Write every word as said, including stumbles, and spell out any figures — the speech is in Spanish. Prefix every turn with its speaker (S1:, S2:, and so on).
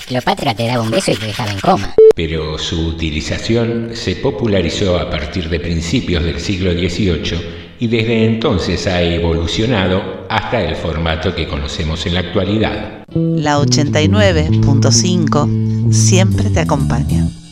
S1: Cleopatra te daba un beso y te dejaba en coma.
S2: Pero su utilización se popularizó a partir de principios del siglo dieciocho y desde entonces ha evolucionado hasta el formato que conocemos en la actualidad.
S3: La ochenta y nueve punto cinco siempre te acompaña.